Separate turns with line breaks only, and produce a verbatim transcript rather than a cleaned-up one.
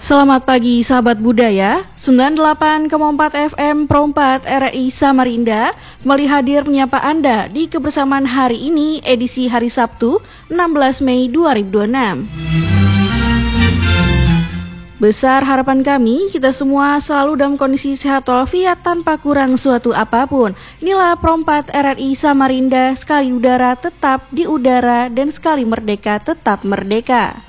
Selamat pagi sahabat budaya, sembilan puluh delapan koma empat F M Pro empat R I Samarinda kembali hadir menyapa Anda di kebersamaan hari ini edisi hari Sabtu enam belas Mei dua ribu dua puluh enam. Besar harapan kami, kita semua selalu dalam kondisi sehat walafiat tanpa kurang suatu apapun. Inilah Pro empat R I Samarinda, sekali udara tetap di udara dan sekali merdeka tetap merdeka.